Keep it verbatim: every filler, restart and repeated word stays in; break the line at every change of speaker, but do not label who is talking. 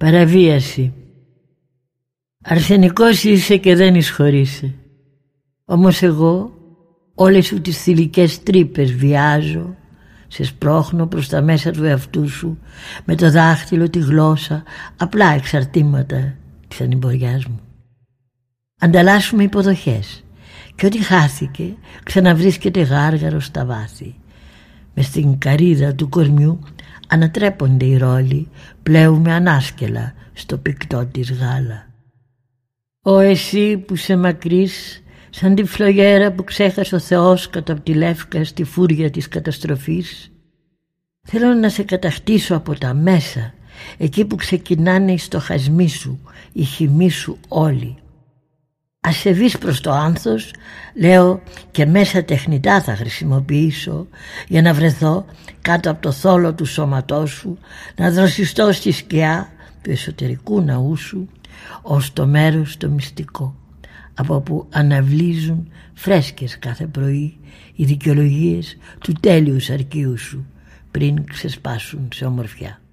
Παραβίαση. Αρσενικός είσαι και δεν εισχωρείσαι. Όμως εγώ όλες σου τις θηλυκές τρύπες βιάζω, σε σπρώχνω προς τα μέσα του εαυτού σου με το δάχτυλο, τη γλώσσα, απλά εξαρτήματα της ανημποριάς μου. Ανταλλάσσουμε υποδοχές και ό,τι χάθηκε ξαναβρίσκεται γάργαρο στα βάθη. Μες στην καρύδα του κορμιού ανατρέπονται οι ρόλοι, πλέουμε ανάσκελα στο πικτό της γάλα. Ω εσύ που σε μακρύς, σαν τη φλογέρα που ξέχασε ο Θεός κάτω από τη Λεύκα στη φούρια της καταστροφής, θέλω να σε κατακτήσω από τα μέσα, εκεί που ξεκινάνε οι στοχασμοί σου, οι χυμοί σου όλοι. Ας σε βεις προς το άνθος, λέω, και μέσα τεχνητά θα χρησιμοποιήσω για να βρεθώ κάτω από το θόλο του σώματός σου, να δροσιστώ στη σκιά του εσωτερικού ναού σου ως το μέρος το μυστικό, από που αναβλύζουν φρέσκες κάθε πρωί οι δικαιολογίες του τέλειου σαρκίου σου πριν ξεσπάσουν σε ομορφιά.